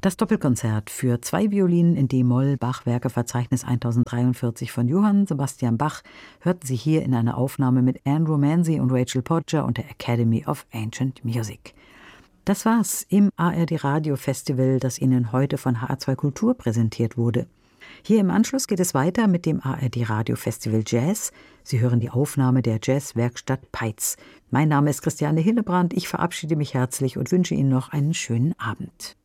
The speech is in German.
Das Doppelkonzert für 2 Violinen in d-Moll, Bach-Werkeverzeichnis 1043 von Johann Sebastian Bach, hörten Sie hier in einer Aufnahme mit Andrew Manzi und Rachel Podger und der Academy of Ancient Music. Das war's im ARD Radio Festival, das Ihnen heute von HR2 Kultur präsentiert wurde. Hier im Anschluss geht es weiter mit dem ARD Radio Festival Jazz. Sie hören die Aufnahme der Jazzwerkstatt Peitz. Mein Name ist Christiane Hillebrand. Ich verabschiede mich herzlich und wünsche Ihnen noch einen schönen Abend.